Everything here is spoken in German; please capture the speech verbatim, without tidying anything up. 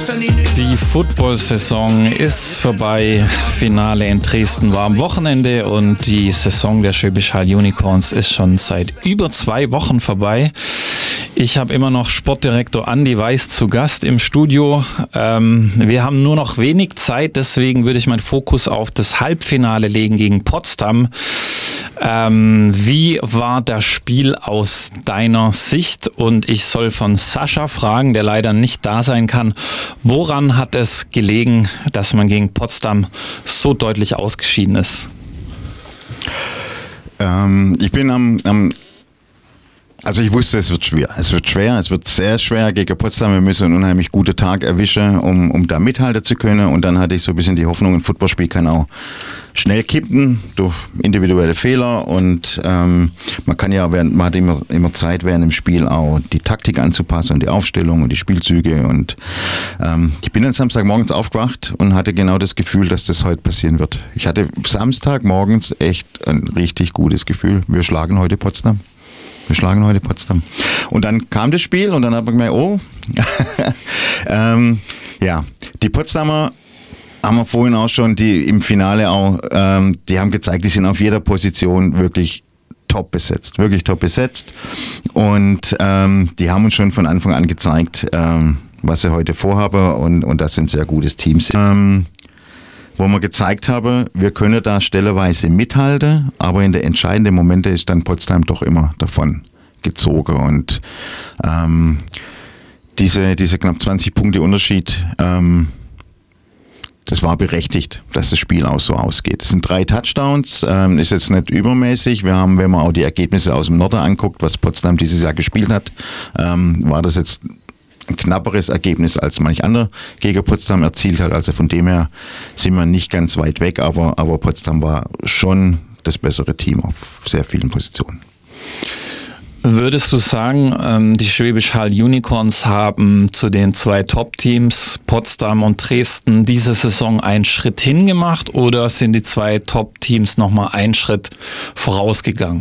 Die Football-Saison ist vorbei. Finale in Dresden war am Wochenende und die Saison der Schwäbisch Hall Unicorns ist schon seit über zwei Wochen vorbei. Ich habe immer noch Sportdirektor Andi Weiß zu Gast im Studio. Ähm, wir haben nur noch wenig Zeit, deswegen würde ich meinen Fokus auf das Halbfinale legen gegen Potsdam. Ähm, wie war das Spiel aus deiner Sicht? Und ich soll von Sascha fragen, der leider nicht da sein kann. Woran hat es gelegen, dass man gegen Potsdam so deutlich ausgeschieden ist? Ähm, ich bin am, am Also ich wusste, es wird schwer. Es wird schwer, es wird sehr schwer gegen Potsdam. Wir müssen einen unheimlich guten Tag erwischen, um, um da mithalten zu können. Und dann hatte ich so ein bisschen die Hoffnung, ein Footballspiel kann auch schnell kippen durch individuelle Fehler. Und ähm, man kann ja, während, man hat immer, immer Zeit, während dem Spiel auch die Taktik anzupassen und die Aufstellung und die Spielzüge. Und ähm, ich bin dann Samstagmorgens aufgewacht und hatte genau das Gefühl, dass das heute passieren wird. Ich hatte Samstagmorgens echt ein richtig gutes Gefühl. Wir schlagen heute Potsdam. Wir schlagen heute Potsdam. Und dann kam das Spiel und dann hat man gemerkt, oh, ähm, ja, die Potsdamer haben wir vorhin auch schon, die im Finale auch, ähm, die haben gezeigt, die sind auf jeder Position wirklich top besetzt, wirklich top besetzt. Und ähm, die haben uns schon von Anfang an gezeigt, ähm, was sie heute vorhaben und, und das sind sehr gutes Teams. Ähm, wo wir gezeigt haben, wir können da stelleweise mithalten, aber in der entscheidenden Momente ist dann Potsdam doch immer davon gezogen. Und ähm, diese, diese knapp zwanzig Punkte Unterschied, ähm, das war berechtigt, dass das Spiel auch so ausgeht. Es sind drei Touchdowns, ähm, ist jetzt nicht übermäßig. Wir haben, wenn man auch die Ergebnisse aus dem Norden anguckt, was Potsdam dieses Jahr gespielt hat, ähm, war das jetzt ein knapperes Ergebnis als manch anderer gegen Potsdam erzielt hat. Also von dem her sind wir nicht ganz weit weg, aber, aber Potsdam war schon das bessere Team auf sehr vielen Positionen. Würdest du sagen, die Schwäbisch Hall Unicorns haben zu den zwei Top-Teams Potsdam und Dresden diese Saison einen Schritt hingemacht oder sind die zwei Top-Teams nochmal einen Schritt vorausgegangen?